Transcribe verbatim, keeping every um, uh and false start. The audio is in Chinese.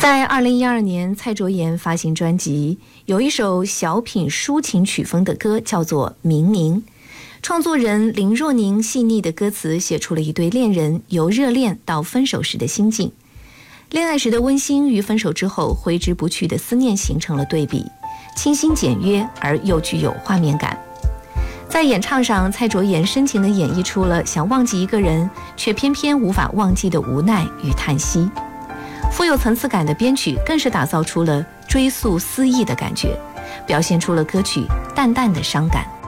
在二零一二年，蔡卓妍发行专辑，有一首小品抒情曲风的歌，叫做《明明》。创作人林若宁细腻的歌词写出了一对恋人由热恋到分手时的心境，恋爱时的温馨与分手之后挥之不去的思念形成了对比，清新简约而又具有画面感。在演唱上，蔡卓妍深情地演绎出了想忘记一个人却偏偏无法忘记的无奈与叹息。富有层次感的编曲更是打造出了追溯思忆的感觉，表现出了歌曲淡淡的伤感。